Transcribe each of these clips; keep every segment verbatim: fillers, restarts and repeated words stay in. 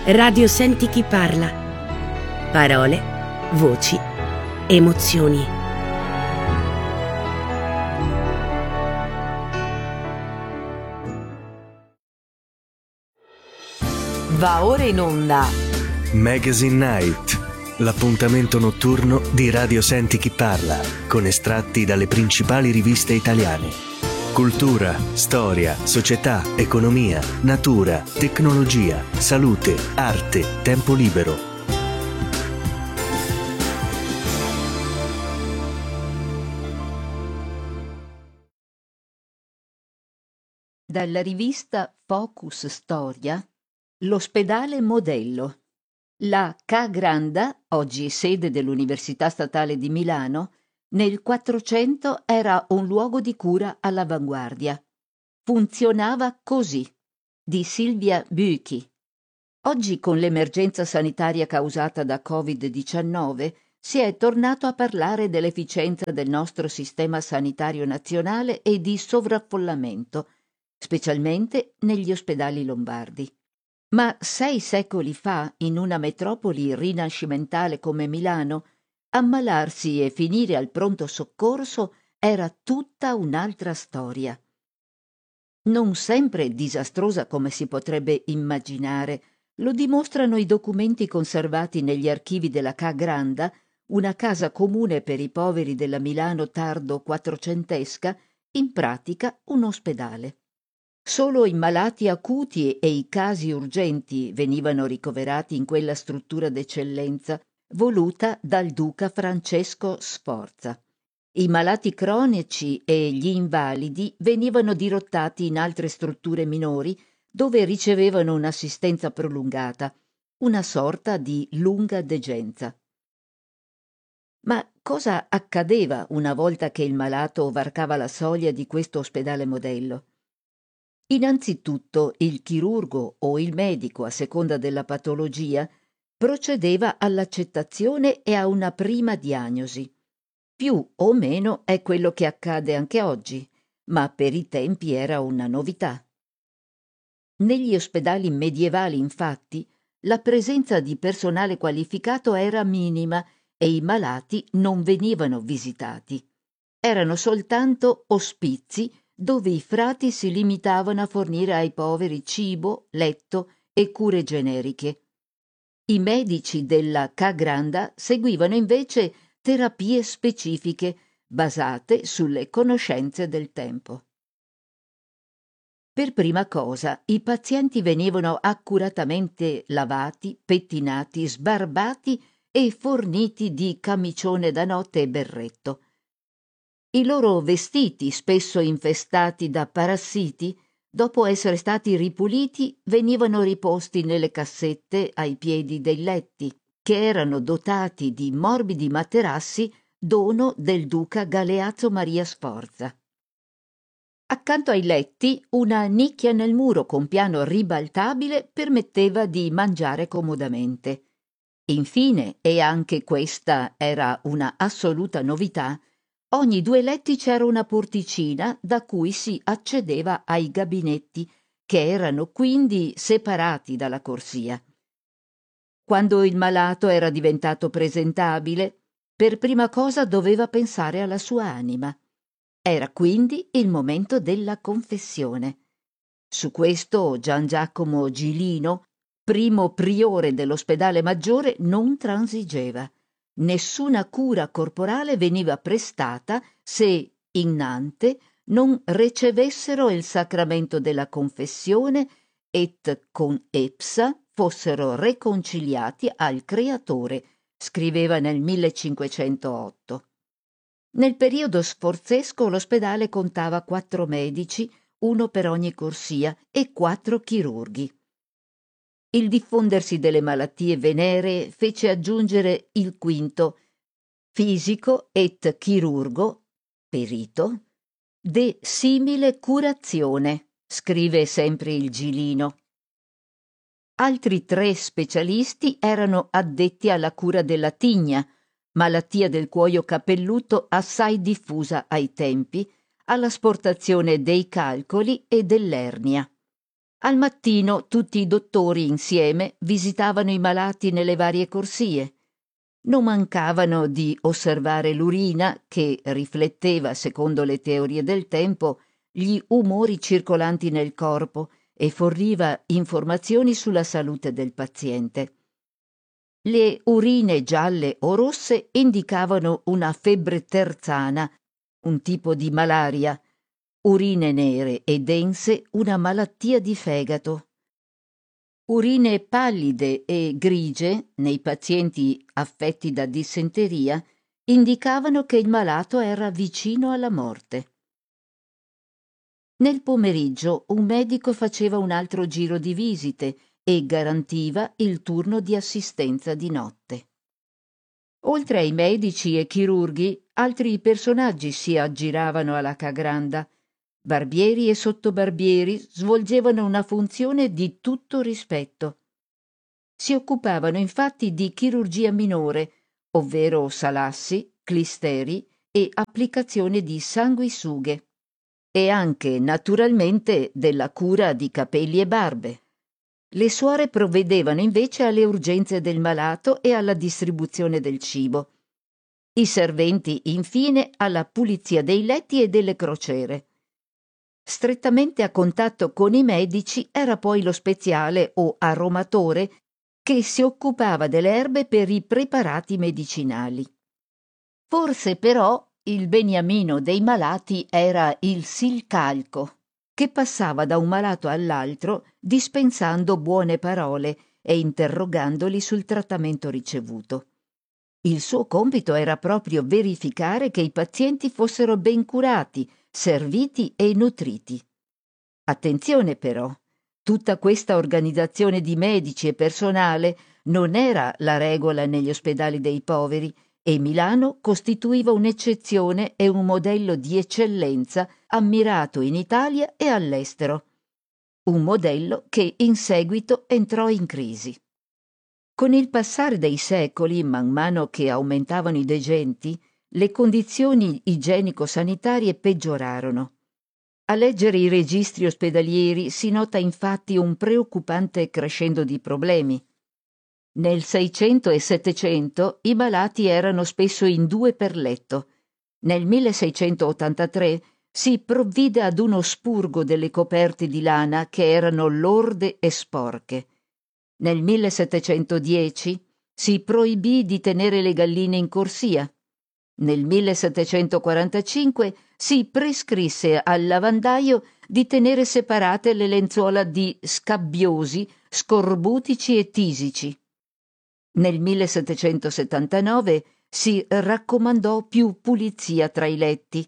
Radio Senti Chi Parla. Parole, voci, emozioni. Va ora in onda Magazine Night, l'appuntamento notturno di Radio Senti Chi Parla, con estratti dalle principali riviste italiane. Cultura, storia, società, economia, natura, tecnologia, salute, arte, tempo libero. Dalla rivista Focus Storia, l'ospedale modello. La Ca' Granda, oggi sede dell'Università Statale di Milano, nel Quattrocento era un luogo di cura all'avanguardia. Funzionava così, di Silvia Büchi. Oggi, con l'emergenza sanitaria causata da covid diciannove, si è tornato a parlare dell'efficienza del nostro sistema sanitario nazionale e di sovraffollamento, specialmente negli ospedali lombardi. Ma sei secoli fa, in una metropoli rinascimentale come Milano, ammalarsi e finire al pronto soccorso era tutta un'altra storia. Non sempre disastrosa come si potrebbe immaginare, lo dimostrano i documenti conservati negli archivi della Ca' Granda, una casa comune per i poveri della Milano tardo quattrocentesca, in pratica un ospedale. Solo i malati acuti e i casi urgenti venivano ricoverati in quella struttura d'eccellenza voluta dal duca Francesco Sforza. I malati cronici e gli invalidi venivano dirottati in altre strutture minori dove ricevevano un'assistenza prolungata, una sorta di lunga degenza. Ma cosa accadeva una volta che il malato varcava la soglia di questo ospedale modello? Innanzitutto il chirurgo o il medico, a seconda della patologia, procedeva all'accettazione e a una prima diagnosi. Più o meno è quello che accade anche oggi, ma per i tempi era una novità. Negli ospedali medievali, infatti, la presenza di personale qualificato era minima e i malati non venivano visitati. Erano soltanto ospizi dove i frati si limitavano a fornire ai poveri cibo, letto e cure generiche. I medici della Ca' Granda seguivano invece terapie specifiche basate sulle conoscenze del tempo. Per prima cosa, i pazienti venivano accuratamente lavati, pettinati, sbarbati e forniti di camicione da notte e berretto. I loro vestiti, spesso infestati da parassiti, dopo essere stati ripuliti, venivano riposti nelle cassette ai piedi dei letti, che erano dotati di morbidi materassi, dono del duca Galeazzo Maria Sforza. Accanto ai letti, una nicchia nel muro con piano ribaltabile permetteva di mangiare comodamente. Infine, e anche questa era una assoluta novità, ogni due letti c'era una porticina da cui si accedeva ai gabinetti, che erano quindi separati dalla corsia. Quando il malato era diventato presentabile, per prima cosa doveva pensare alla sua anima. Era quindi il momento della confessione. Su questo Gian Giacomo Gilino, primo priore dell'ospedale maggiore, non transigeva. Nessuna cura corporale veniva prestata se innante non ricevessero il sacramento della confessione et con epsa fossero reconciliati al Creatore, scriveva nel millecinquecentootto. Nel periodo sforzesco l'ospedale contava quattro medici, uno per ogni corsia, e quattro chirurghi. Il diffondersi delle malattie veneree fece aggiungere il quinto, fisico et chirurgo, perito, de simile curazione, scrive sempre il Gilino. Altri tre specialisti erano addetti alla cura della tigna, malattia del cuoio capelluto assai diffusa ai tempi, all'asportazione dei calcoli e dell'ernia. Al mattino tutti i dottori insieme visitavano i malati nelle varie corsie. Non mancavano di osservare l'urina che rifletteva, secondo le teorie del tempo, gli umori circolanti nel corpo e forniva informazioni sulla salute del paziente. Le urine gialle o rosse indicavano una febbre terzana, un tipo di malaria, urine nere e dense una malattia di fegato. Urine pallide e grigie, nei pazienti affetti da dissenteria, indicavano che il malato era vicino alla morte. Nel pomeriggio un medico faceva un altro giro di visite e garantiva il turno di assistenza di notte. Oltre ai medici e chirurghi, altri personaggi si aggiravano alla Cagranda. Barbieri e sottobarbieri svolgevano una funzione di tutto rispetto. Si occupavano infatti di chirurgia minore, ovvero salassi, clisteri e applicazione di sanguisughe, e anche, naturalmente, della cura di capelli e barbe. Le suore provvedevano invece alle urgenze del malato e alla distribuzione del cibo. I serventi, infine, alla pulizia dei letti e delle crociere. Strettamente a contatto con i medici era poi lo speziale o aromatore che si occupava delle erbe per i preparati medicinali. Forse però il beniamino dei malati era il silcalco, che passava da un malato all'altro dispensando buone parole e interrogandoli sul trattamento ricevuto. Il suo compito era proprio verificare che i pazienti fossero ben curati, serviti e nutriti. Attenzione però, tutta questa organizzazione di medici e personale non era la regola negli ospedali dei poveri e Milano costituiva un'eccezione e un modello di eccellenza ammirato in Italia e all'estero. Un modello che in seguito entrò in crisi. Con il passare dei secoli, man mano che aumentavano i degenti, le condizioni igienico-sanitarie peggiorarono. A leggere i registri ospedalieri si nota infatti un preoccupante crescendo di problemi. Nel Seicento e Settecento i malati erano spesso in due per letto. Nel milleseicentottantatré si provvide ad uno spurgo delle coperte di lana che erano lorde e sporche. Nel millesettecentodieci si proibì di tenere le galline in corsia. Nel millesettecentoquarantacinque si prescrisse al lavandaio di tenere separate le lenzuola di scabbiosi, scorbutici e tisici. Nel millesettecentosettantanove si raccomandò più pulizia tra i letti.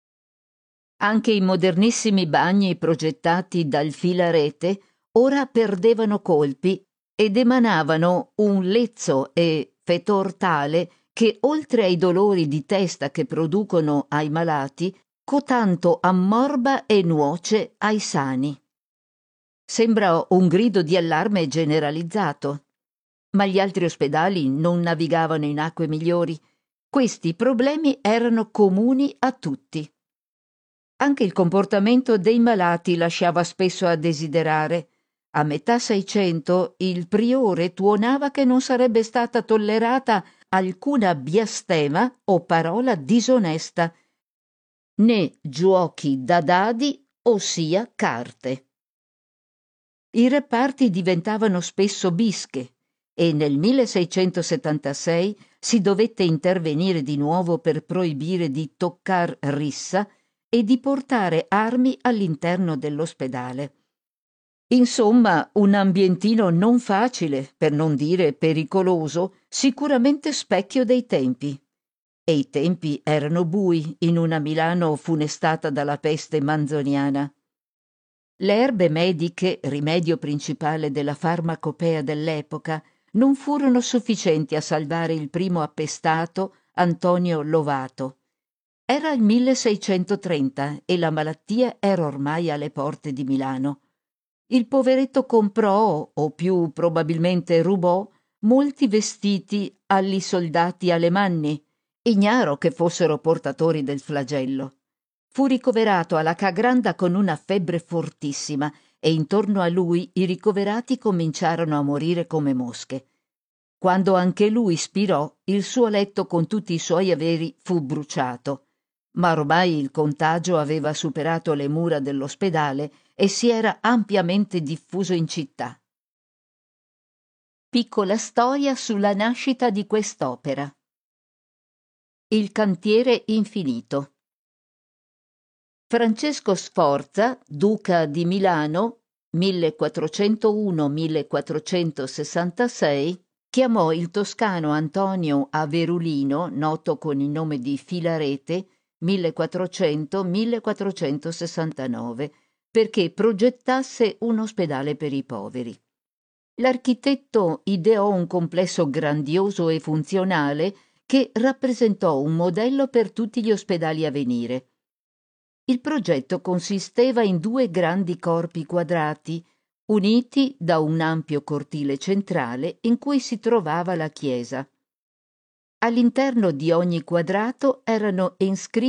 Anche i modernissimi bagni progettati dal Filarete ora perdevano colpi ed emanavano un lezzo e fetor tale che, oltre ai dolori di testa che producono ai malati, cotanto ammorba e nuoce ai sani. Sembra un grido di allarme generalizzato, ma gli altri ospedali non navigavano in acque migliori. Questi problemi erano comuni a tutti. Anche il comportamento dei malati lasciava spesso a desiderare. A metà Seicento il priore tuonava che non sarebbe stata tollerata alcuna biastema o parola disonesta, né giochi da dadi, ossia carte. I reparti diventavano spesso bische e nel milleseicentosettantasei si dovette intervenire di nuovo per proibire di toccar rissa e di portare armi all'interno dell'ospedale. Insomma, un ambientino non facile, per non dire pericoloso, sicuramente specchio dei tempi. E i tempi erano bui in una Milano funestata dalla peste manzoniana. Le erbe mediche, rimedio principale della farmacopea dell'epoca, non furono sufficienti a salvare il primo appestato, Antonio Lovato. Era il milleseicentotrenta e la malattia era ormai alle porte di Milano. Il poveretto comprò, o più probabilmente rubò, molti vestiti agli soldati alemanni, ignaro che fossero portatori del flagello. Fu ricoverato alla Cagranda con una febbre fortissima e intorno a lui i ricoverati cominciarono a morire come mosche. Quando anche lui spirò, il suo letto con tutti i suoi averi fu bruciato, ma ormai il contagio aveva superato le mura dell'ospedale e si era ampiamente diffuso in città. Piccola storia sulla nascita di quest'opera. Il cantiere infinito. Francesco Sforza, duca di Milano, millequattrocentouno millequattrocentosessantasei, chiamò il toscano Antonio Averulino, noto con il nome di Filarete, millequattrocento millequattrocentosessantanove, perché progettasse un ospedale per i poveri. L'architetto ideò un complesso grandioso e funzionale che rappresentò un modello per tutti gli ospedali a venire. Il progetto consisteva in due grandi corpi quadrati, uniti da un ampio cortile centrale in cui si trovava la chiesa. All'interno di ogni quadrato erano inscritti